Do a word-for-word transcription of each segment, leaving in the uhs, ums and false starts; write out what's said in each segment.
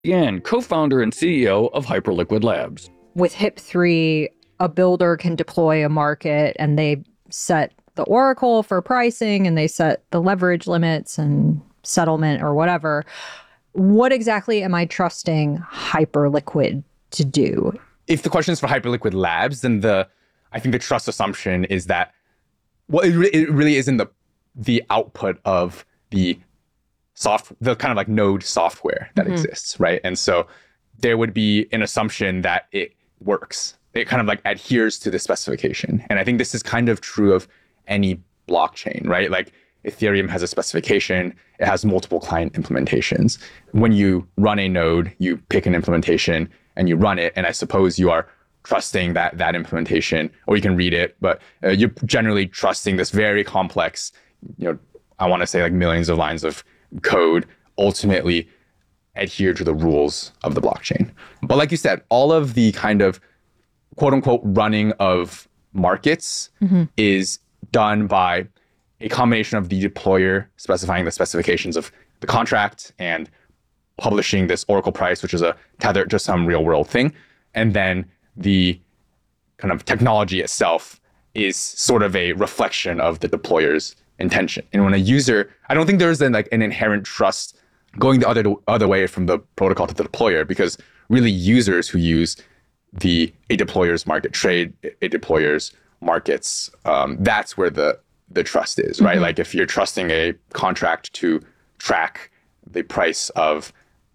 Yan, co-founder and C E O of Hyperliquid Labs. With H I P three, a builder can deploy a market and they set the oracle for pricing and they set the leverage limits and settlement or whatever. What exactly am I trusting Hyperliquid to do? If the question is for Hyperliquid Labs, then the I think the trust assumption is that well, it, re- it really isn't the the output of the soft, the kind of like node software that mm-hmm. exists, right? And so there would be an assumption that it works. It kind of like adheres to the specification. And I think this is kind of true of any blockchain, right? Like Ethereum has a specification, it has multiple client implementations. When you run a node, you pick an implementation and you run it. And I suppose you are trusting that that implementation, or you can read it, but uh, you're generally trusting this very complex, you know, I want to say like millions of lines of code ultimately adhere to the rules of the blockchain. But like you said, all of the kind of quote unquote running of markets mm-hmm. is done by a combination of the deployer specifying the specifications of the contract and publishing this oracle price, which is a tethered to some real world thing. And then the kind of technology itself is sort of a reflection of the deployer's intention. And when a user, I don't think there's an, like an inherent trust going the other other way from the protocol to the deployer, because really users who use the a deployer's market trade, a deployer's markets, um, that's where the the trust is, right? Mm-hmm. Like if you're trusting a contract to track the price of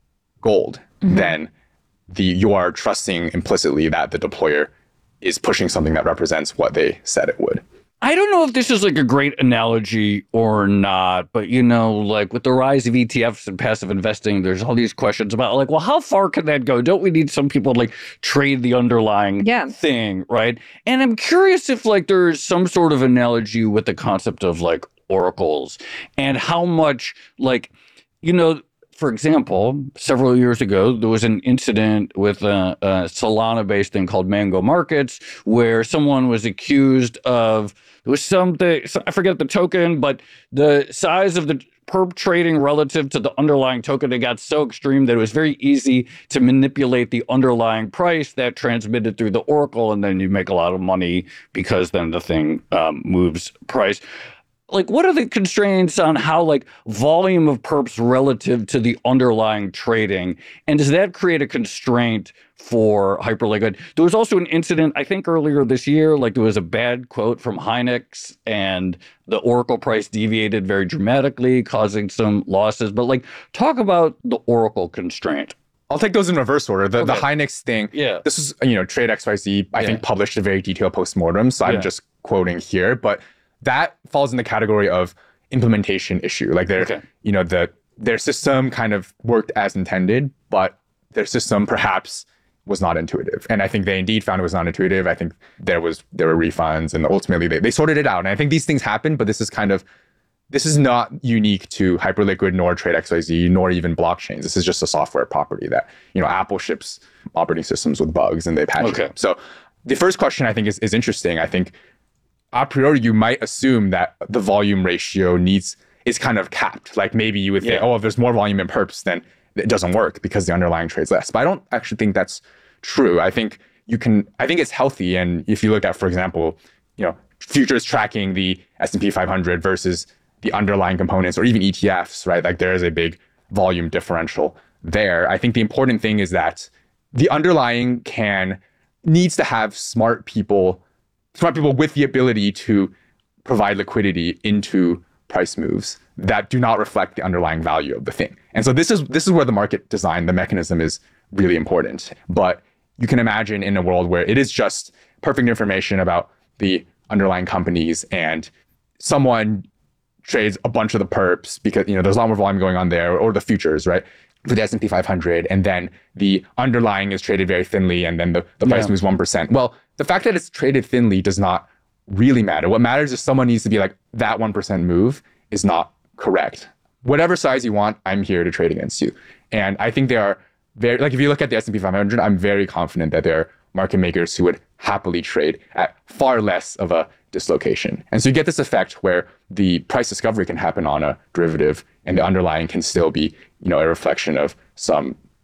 gold, mm-hmm. then the you are trusting implicitly that the deployer is pushing something that represents what they said it would. I don't know if this is like a great analogy or not, but you know, like with the rise of E T Fs and passive investing, there's all these questions about like, well, how far can that go? Don't we need some people to like trade the underlying yeah. thing, right? And I'm curious if like there's some sort of analogy with the concept of like oracles and how much like, you know, for example, several years ago, there was an incident with a, a Solana-based thing called Mango Markets, where someone was accused of, there was something, I forget the token, but the size of the perp trading relative to the underlying token, it got so extreme that it was very easy to manipulate the underlying price that transmitted through the oracle, and then you make a lot of money because then the thing um, moves price. Like, what are the constraints on how, like, volume of perps relative to the underlying trading? And does that create a constraint for Hyperliquid? There was also an incident, I think earlier this year, like there was a bad quote from Hynix and the Oracle price deviated very dramatically, causing some losses. But, like, talk about the Oracle constraint. I'll take those in reverse order. The, okay. the Hynix thing, yeah. this is, you know, Trade X Y Z, I yeah. think, published a very detailed postmortem. So I'm yeah. just quoting here. But that falls in the category of implementation issue. Like their, okay. you know, the their system kind of worked as intended, but their system perhaps was not intuitive. And I think they indeed found it was not intuitive. I think there was there were refunds, and ultimately they, they sorted it out. And I think these things happen, but this is kind of this is not unique to Hyperliquid nor Trade X Y Z nor even blockchains. This is just a software property that, you know, Apple ships operating systems with bugs and they patch okay. it. So the first question I think is is interesting. I think a priori, you might assume that the volume ratio needs is kind of capped. Like maybe you would think, yeah. oh, if there's more volume in perps, then it doesn't work because the underlying trade's less. But I don't actually think that's true. I think you can, I think it's healthy. And if you look at, for example, you know, futures tracking the S and P five hundred versus the underlying components or even E T Fs, right? Like there is a big volume differential there. I think the important thing is that the underlying can, needs to have smart people smart people with the ability to provide liquidity into price moves that do not reflect the underlying value of the thing. And so this is this is where the market design, the mechanism is really important. But you can imagine in a world where it is just perfect information about the underlying companies and someone trades a bunch of the perps because, you know, there's a lot more volume going on there, or the futures, right? For the S and P five hundred, and then the underlying is traded very thinly, and then the, the price yeah. moves one percent. Well, the fact that it's traded thinly does not really matter. What matters is someone needs to be like, that one percent move is not correct. Whatever size you want, I'm here to trade against you. And I think there are very, like if you look at the S and P five hundred, I'm very confident that there are market makers who would happily trade at far less of a dislocation. And so you get this effect where the price discovery can happen on a derivative and the underlying can still be, you know, a reflection of some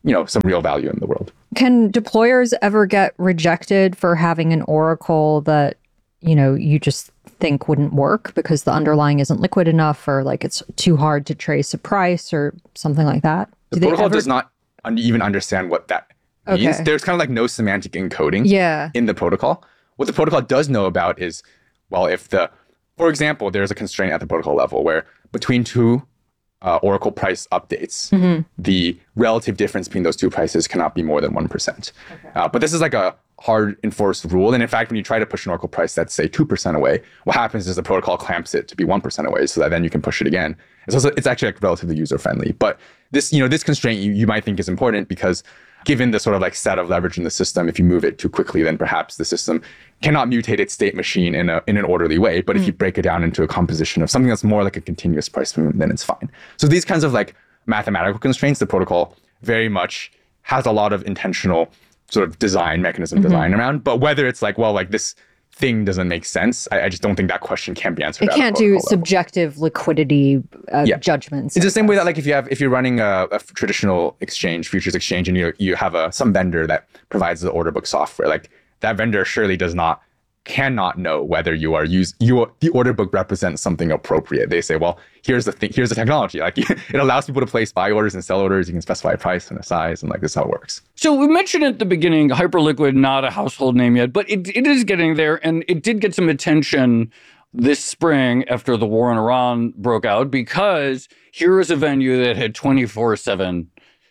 you know, some real value in the world. Can deployers ever get rejected for having an oracle that, you know, you just think wouldn't work because the underlying isn't liquid enough, or like it's too hard to trace a price or something like that? The Do they protocol ever- does not un- even understand what that means. Okay. There's kind of like no semantic encoding Yeah. in the protocol. What the protocol does know about is, well, if the, for example, there's a constraint at the protocol level where between two uh, Oracle price updates, Mm-hmm. the relative difference between those two prices cannot be more than one percent. Okay. Uh, but this is like a hard enforced rule. And in fact, when you try to push an Oracle price that's, say, two percent away, what happens is the protocol clamps it to be one percent away so that then you can push it again. It's also, it's actually like relatively user friendly. But this, you know, this constraint you, you might think is important because given the sort of like set of leverage in the system, if you move it too quickly, then perhaps the system cannot mutate its state machine in a in an orderly way. But if you break it down into a composition of something that's more like a continuous price movement, then it's fine. So these kinds of like mathematical constraints, the protocol very much has a lot of intentional sort of design mechanism design around. But whether it's like, well, like this thing doesn't make sense, I, I just don't think that question can be answered. It at a can't do protocol level. subjective liquidity uh, Yeah. judgments. It's the same way that like if you have if you're running a, a traditional exchange, futures exchange, and you you have a some vendor that provides the order book software, like that vendor surely does not cannot know whether you are use you the order book represents something appropriate. They say, well, here's the thing, here's the technology. Like it allows people to place buy orders and sell orders. You can specify a price and a size, and like this is how it works. So we mentioned at the beginning, Hyperliquid, not a household name yet, but it, it is getting there. And it did get some attention this spring after the war in Iran broke out, because here is a venue that had twenty-four seven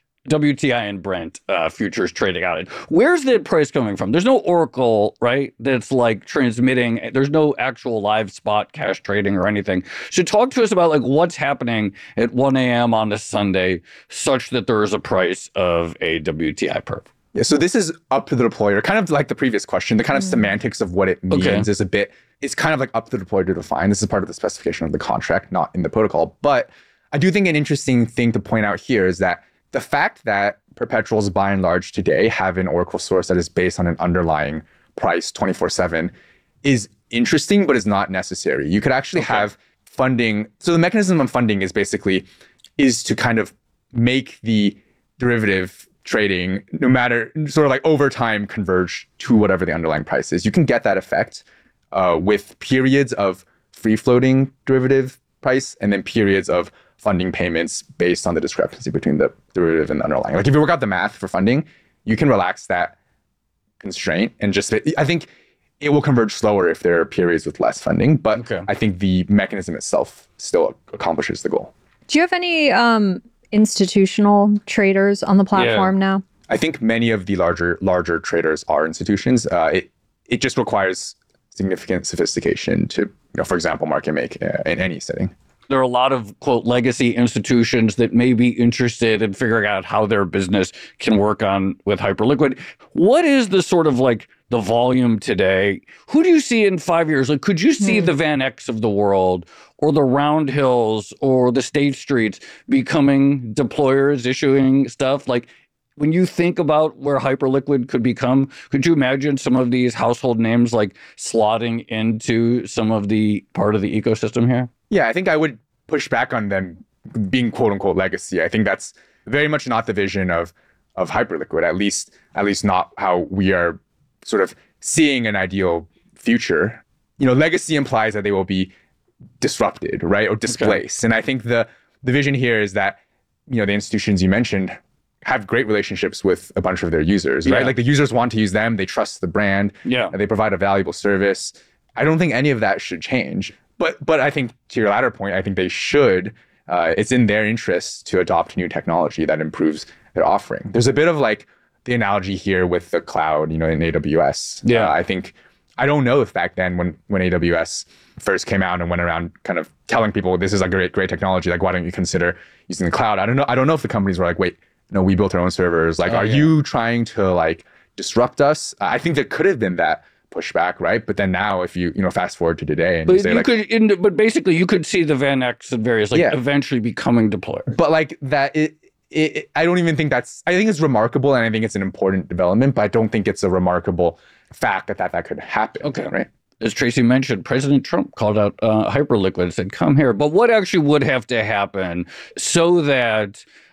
W T I and Brent uh, futures trading out. Where's the price coming from? There's no Oracle, right? That's like transmitting. There's no actual live spot cash trading or anything. So talk to us about like what's happening at one a.m. on a Sunday such that there is a price of a W T I perp. Yeah, so this is up to the deployer, kind of like the previous question. The kind of semantics of what it means Okay. is a bit, it's kind of like up to the deployer to define. This is part of the specification of the contract, not in the protocol. But I do think an interesting thing to point out here is that the fact that perpetuals by and large today have an Oracle source that is based on an underlying price twenty-four seven is interesting, but is not necessary. You could actually Okay. have funding. So the mechanism of funding is basically is to kind of make the derivative trading, no matter sort of like over time, converge to whatever the underlying price is. You can get that effect uh, with periods of free floating derivative price and then periods of funding payments based on the discrepancy between the derivative and the underlying. Like if you work out the math for funding, you can relax that constraint and just, I think it will converge slower if there are periods with less funding, but Okay. I think the mechanism itself still accomplishes the goal. Do you have any um, institutional traders on the platform now? I think many of the larger larger traders are institutions. Uh, it it just requires significant sophistication to, you know, for example, market make uh, in any setting. There are a lot of, quote, legacy institutions that may be interested in figuring out how their business can work on with Hyperliquid. What is the sort of like the volume today? Who do you see in five years? Like, could you see the Van X of the world or the Round Hills or the State Streets becoming deployers, issuing stuff? Like, when you think about where Hyperliquid could become, could you imagine some of these household names like slotting into some of the part of the ecosystem here? Yeah, I think I would push back on them being quote unquote legacy. I think that's very much not the vision of of Hyperliquid, at least at least not how we are sort of seeing an ideal future. You know, legacy implies that they will be disrupted, right? Or displaced. And I think the the vision here is that, you know, the institutions you mentioned have great relationships with a bunch of their users, right? Yeah. Like the users want to use them, they trust the brand, Yeah. they provide a valuable service. I don't think any of that should change. But but I think to your latter point, I think they should. Uh, it's in their interest to adopt new technology that improves their offering. There's a bit of like the analogy here with the cloud, you know, in A W S. Yeah. Uh, I think I don't know if back then when when A W S first came out and went around kind of telling people this is a great great technology, like why don't you consider using the cloud? I don't know. I don't know if the companies were like, wait, no, we built our own servers. Like, Oh, are yeah. you trying to like disrupt us? I think there could have been that pushback, right? But then now, if you you know fast forward to today, and you But say you like, could, in, but basically, you could see the Van X and various, like, Yeah. eventually becoming deployers. but like that, it, it, it- I don't even think that's. I think it's remarkable, and I think it's an important development. But I don't think it's a remarkable fact that that, that could happen. Okay. right? As Tracy mentioned, President Trump called out uh, Hyperliquid and said, come here. But what actually would have to happen so that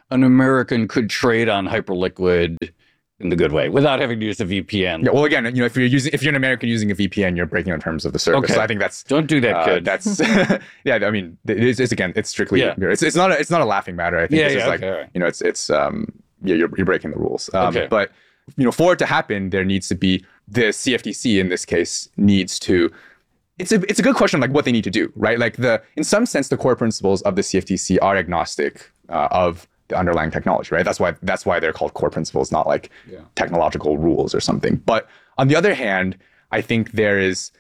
an American could trade on Hyperliquid in the good way without having to use a V P N. Yeah, well, again, you know, if you're using, if you're an American using a V P N, you're breaking the terms of the service. Okay. So I think that's don't do that, uh, kid. That's yeah. I mean, it is, it's again, it's strictly Yeah. it's it's not a, it's not a laughing matter. I think Yeah, it's yeah, just like okay, right. you know, it's it's um yeah, you're you're breaking the rules. Um, Okay. But you know, for it to happen, there needs to be the C F T C in this case needs to. It's a it's a good question, like what they need to do, right? Like the in some sense, the core principles of the C F T C are agnostic uh, of the underlying technology, right? That's why that's why they're called core principles, not like Yeah. technological rules or something. But on the other hand, I think there is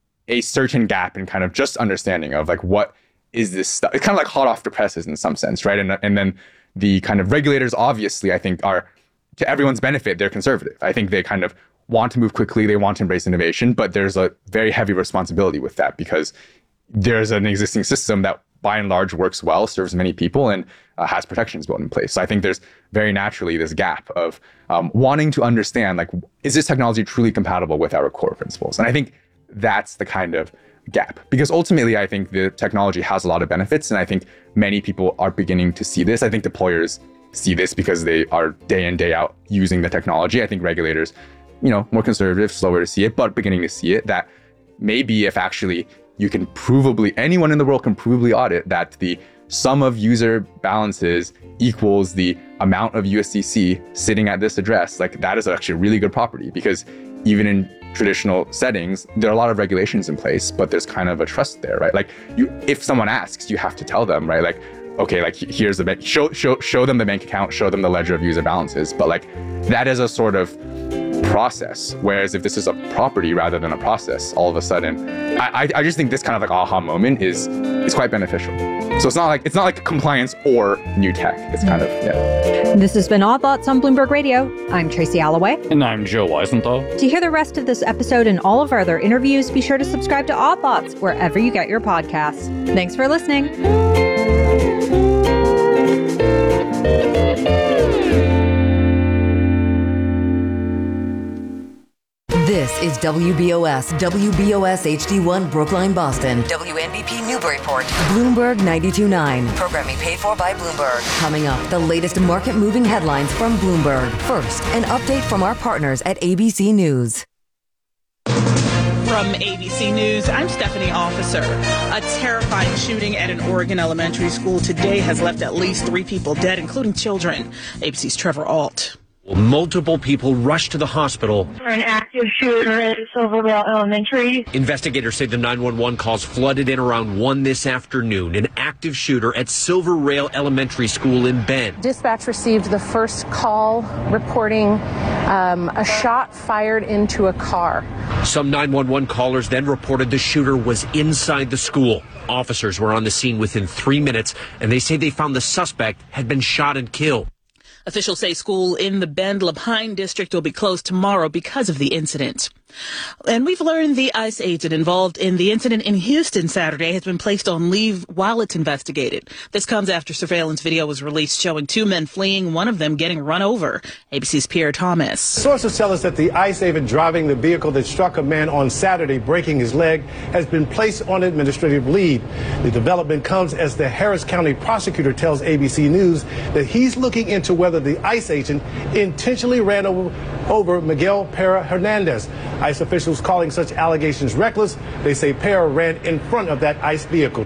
a certain gap in kind of just understanding of like what is this stuff. It's kind of like hot off the presses in some sense, right? And and then the kind of regulators, obviously, I think are to everyone's benefit, they're conservative. I think they kind of want to move quickly, they want to embrace innovation, but there's a very heavy responsibility with that because there's an existing system that by and large works well, serves many people, and uh, has protections built in place. So I think there's very naturally this gap of um, wanting to understand, like, is this technology truly compatible with our core principles? And I think that's the kind of gap, because ultimately I think the technology has a lot of benefits, and I think many people are beginning to see this. I think deployers see this because they are day in, day out using the technology. I think regulators, you know, more conservative, slower to see it, but beginning to see it, that maybe if actually you can provably, anyone in the world can provably audit that the sum of user balances equals the amount of U S D C sitting at this address, like that is actually a really good property, because even in traditional settings, there are a lot of regulations in place, but there's kind of a trust there, right? Like you, if someone asks, you have to tell them, right? Like, okay, like here's the bank, show, show, show them the bank account, show them the ledger of user balances. But like that is a sort of process. Whereas if this is a property rather than a process, all of a sudden, I, I, I just think this kind of like aha moment is is quite beneficial. So it's not like it's not like compliance or new tech. It's kind of, yeah. This has been Odd Thoughts on Bloomberg Radio. I'm Tracy Alloway. And I'm Joe Weisenthal. To hear the rest of this episode and all of our other interviews, be sure to subscribe to Odd Thoughts wherever you get your podcasts. Thanks for listening. This is W B O S, W B O S H D one Brookline, Boston. W N B P Newburyport. Bloomberg ninety-two point nine. Programming paid for by Bloomberg. Coming up, the latest market-moving headlines from Bloomberg. First, an update from our partners at A B C News. From A B C News, I'm Stephanie Officer. A terrifying shooting at an Oregon elementary school today has left at least three people dead, including children. A B C's Trevor Ault. Multiple people rushed to the hospital. For an active shooter at Silvervale Elementary. Investigators say the nine one one calls flooded in around one this afternoon. An active shooter at Silver Rail Elementary School in Bend. Dispatch received the first call reporting um, a shot fired into a car. Some nine one one callers then reported the shooter was inside the school. Officers were on the scene within three minutes, and they say they found the suspect had been shot and killed. Officials say school in the Bend Lapine district will be closed tomorrow because of the incident. And we've learned the ICE agent involved in the incident in Houston Saturday has been placed on leave while it's investigated. This comes after surveillance video was released showing two men fleeing, one of them getting run over. A B C's Pierre Thomas. Sources tell us that the ICE agent driving the vehicle that struck a man on Saturday, breaking his leg, has been placed on administrative leave. The development comes as the Harris County prosecutor tells A B C News that he's looking into whether the ICE agent intentionally ran over, over Miguel Pera Hernandez. ICE officials calling such allegations reckless. They say Pera ran in front of that ICE vehicle.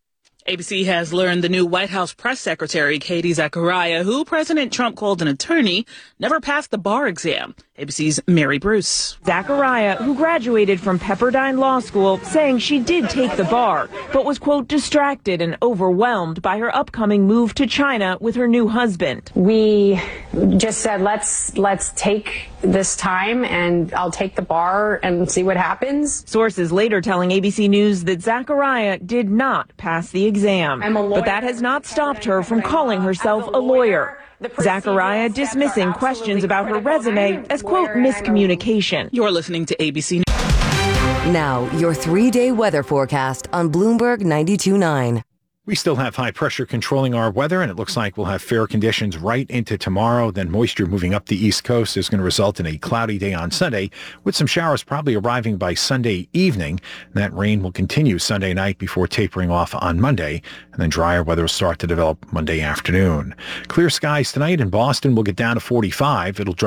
A B C has learned the new White House press secretary, Katie Zachariah, who President Trump called an attorney, never passed the bar exam. A B C's Mary Bruce. Zachariah, who graduated from Pepperdine Law School, saying she did take the bar, but was, quote, distracted and overwhelmed by her upcoming move to China with her new husband. We just said, let's let's take this time and I'll take the bar and see what happens. Sources later telling A B C News that Zachariah did not pass the exam. I'm a lawyer, but that has not stopped her from calling herself a lawyer. Zachariah dismissing questions about her resume as, quote, miscommunication. You're listening to A B C News. Now, your three-day weather forecast on Bloomberg ninety-two point nine. We still have high pressure controlling our weather, and it looks like we'll have fair conditions right into tomorrow. Then moisture moving up the East Coast is going to result in a cloudy day on Sunday, with some showers probably arriving by Sunday evening. That rain will continue Sunday night before tapering off on Monday, and then drier weather will start to develop Monday afternoon. Clear skies tonight in Boston will get down to forty-five. It'll drop